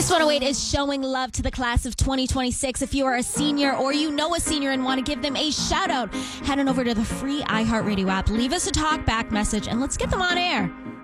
Kiss 108 is showing love to the class of 2026. If you are a senior or you know a senior and want to give them a shout out, head on over to the free iHeartRadio app. Leave us a talk back message and let's get them on air.